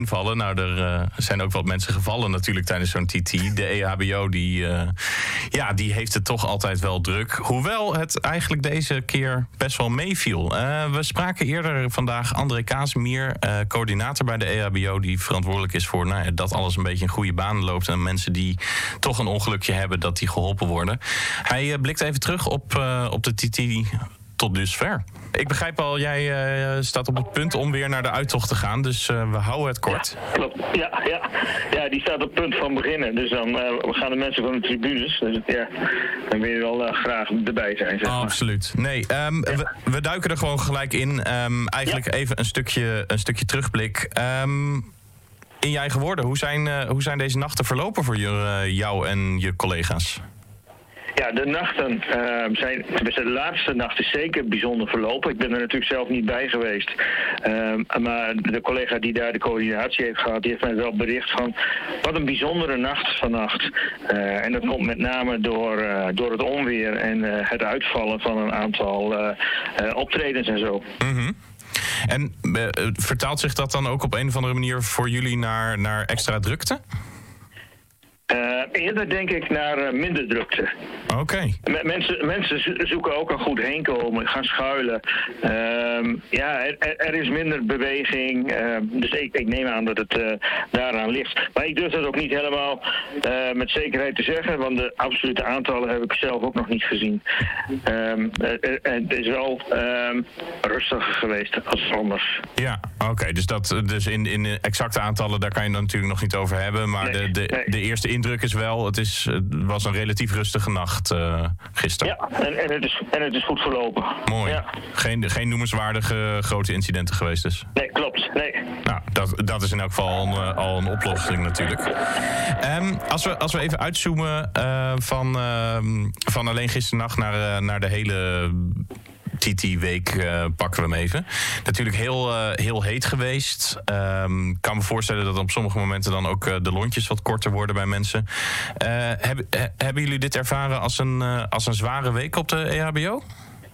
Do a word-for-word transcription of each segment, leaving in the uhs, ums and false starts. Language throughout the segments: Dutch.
vallen. Nou, er uh, zijn ook wat mensen gevallen natuurlijk tijdens zo'n T T. De E H B O, die, uh, ja, die heeft het toch altijd wel druk. Hoewel het eigenlijk deze keer best wel meeviel. Uh, we spraken eerder vandaag André Kazemier, uh, coördinator bij de E H B O... die verantwoordelijk is voor nou, dat alles een beetje in goede banen loopt... en mensen die toch een ongelukje hebben, dat die geholpen worden. Hij uh, blikt even terug op, uh, op de T T tot dusver. Ik begrijp al, jij uh, staat op het punt om weer naar de uittocht te gaan. Dus uh, we houden het kort. Ja, klopt. Ja, ja. ja, die staat op het punt van beginnen. Dus dan uh, gaan de mensen van de tribunes. Dus ja, dan wil je wel uh, graag erbij zijn. Zeg maar. Oh, absoluut. Nee, um, ja. we, we duiken er gewoon gelijk in. Um, eigenlijk ja. even een stukje, een stukje terugblik. Um, in je eigen woorden, hoe zijn, uh, hoe zijn deze nachten verlopen voor je, uh, jou en je collega's? Ja, de nachten uh, zijn, de laatste nacht is zeker bijzonder verlopen. Ik ben er natuurlijk zelf niet bij geweest. Uh, maar de collega die daar de coördinatie heeft gehad, die heeft mij wel bericht van wat een bijzondere nacht vannacht. Uh, en dat komt met name door, uh, door het onweer en uh, het uitvallen van een aantal uh, uh, optredens en zo. Mm-hmm. En uh, vertaalt zich dat dan ook op een of andere manier voor jullie naar, naar extra drukte? Uh, eerder denk ik naar uh, minder drukte. Oké. Okay. M- mensen, mensen zoeken ook een goed heen komen, gaan schuilen. Uh, ja, er, er is minder beweging. Uh, dus ik, ik neem aan dat het uh, daaraan ligt. Maar ik durf dat ook niet helemaal uh, met zekerheid te zeggen, want de absolute aantallen heb ik zelf ook nog niet gezien. Uh, uh, het is wel uh, rustiger geweest als anders. Ja, oké. Okay. Dus, dat, dus in, in exacte aantallen, daar kan je het natuurlijk nog niet over hebben. Maar nee, de, de, nee. de eerste indruk is wel, het, is, het was een relatief rustige nacht uh, gisteren. Ja, en, en, het is, en het is goed verlopen. Mooi. Ja. Geen, geen noemenswaardige grote incidenten geweest dus? Nee, klopt. Nee. Nou, dat, dat is in elk geval al een, al een oplossing natuurlijk. Um, als, we, als we even uitzoomen uh, van, uh, van alleen gisternacht naar, uh, naar de hele T T-week uh, pakken we hem even. Natuurlijk heel, uh, heel heet geweest. Ik um, kan me voorstellen dat op sommige momenten dan ook uh, de lontjes wat korter worden bij mensen. Uh, heb, he, hebben jullie dit ervaren als een, uh, als een zware week op de E H B O?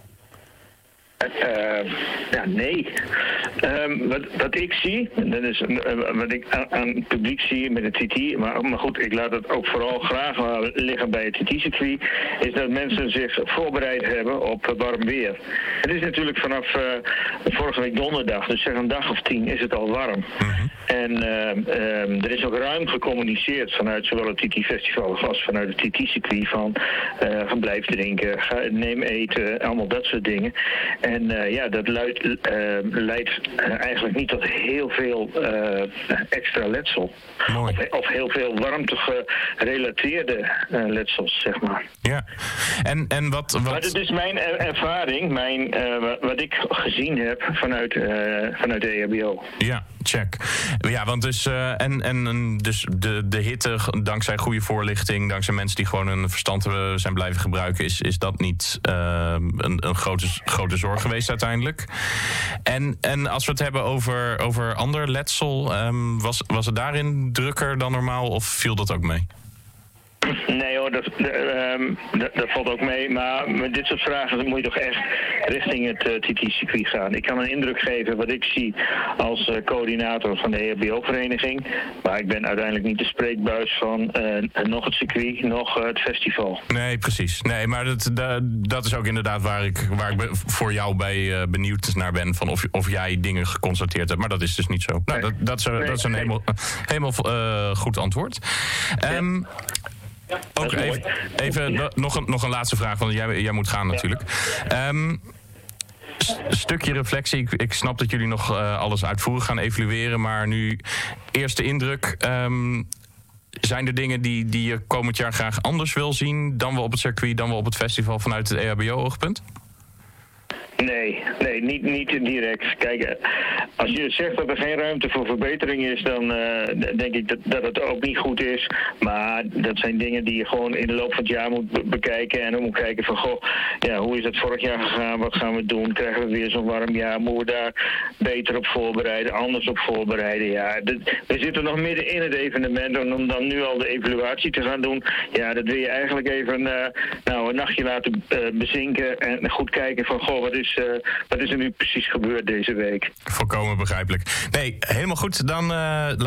Uh, ja, nee. Um, wat, wat ik zie, dat is uh, wat ik aan, aan het publiek zie met het T T, maar, maar goed, ik laat het ook vooral graag liggen bij het T T-circuit, is dat mensen zich voorbereid hebben op warm weer. Het is natuurlijk vanaf uh, vorige week donderdag, dus zeg een dag of tien, is het al warm. Mm-hmm. En uh, um, er is ook ruim gecommuniceerd vanuit zowel het T T-festival als vanuit het T T-circuit van, uh, van blijf drinken, ga, neem eten, allemaal dat soort dingen. En uh, ja, dat luidt, uh, leidt uh, eigenlijk niet tot heel veel uh, extra letsel. Mooi. Of, of heel veel warmte gerelateerde uh, letsels, zeg maar. Ja, en, en wat, wat... Maar dat is mijn er- ervaring, mijn, uh, wat ik gezien heb vanuit, uh, vanuit de E H B O. Ja, check. Ja, want dus, uh, en, en dus de, de hitte, dankzij goede voorlichting, dankzij mensen die gewoon hun verstand zijn blijven gebruiken, is, is dat niet uh, een, een grote, grote zorg geweest uiteindelijk. En, en als we het hebben over, over ander letsel, um, was, was het daarin drukker dan normaal of viel dat ook mee? Nee hoor, dat, um, dat, dat valt ook mee. Maar met dit soort vragen moet je toch echt richting het uh, T T-circuit gaan. Ik kan een indruk geven wat ik zie als uh, coördinator van de E H B O-vereniging. Maar ik ben uiteindelijk niet de spreekbuis van uh, nog het circuit, nog uh, het festival. Nee, precies. Nee, maar dat, dat, dat is ook inderdaad waar ik, waar ik voor jou bij uh, benieuwd naar ben. Van of, of jij dingen geconstateerd hebt. Maar dat is dus niet zo. Nou, nee. dat, dat, is, nee, dat is een nee. helemaal, helemaal uh, goed antwoord. Um, ja. Ja, ook even, even ja. nog, een, nog een laatste vraag, want jij, jij moet gaan natuurlijk. Ja. Um, Een stukje reflectie. Ik, ik snap dat jullie nog uh, alles uitvoerig gaan evalueren, maar nu eerste indruk. Um, zijn er dingen die, die je komend jaar graag anders wil zien dan we op het circuit, dan we op het festival vanuit het E H B O-oogpunt? Nee, nee, niet, niet direct. Kijk, als je zegt dat er geen ruimte voor verbetering is, dan uh, denk ik dat, dat het ook niet goed is. Maar dat zijn dingen die je gewoon in de loop van het jaar moet be- bekijken. En dan moet kijken van, goh, ja, hoe is het vorig jaar gegaan? Wat gaan we doen? Krijgen we weer zo'n warm jaar? Moeten we daar beter op voorbereiden? Anders op voorbereiden? Ja, de, we zitten nog midden in het evenement. En om dan nu al de evaluatie te gaan doen, ja, dat wil je eigenlijk even uh, nou, een nachtje laten uh, bezinken. En goed kijken van, goh, wat is is, uh, wat is er nu precies gebeurd deze week? Volkomen begrijpelijk. Nee, helemaal goed. Dan uh,